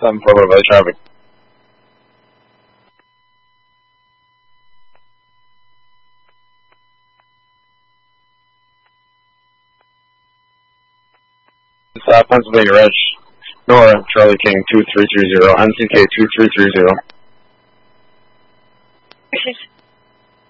7-4 by traffic. South Pennsylvania Ridge, Nora, Charlie King 2330, NCK 2330.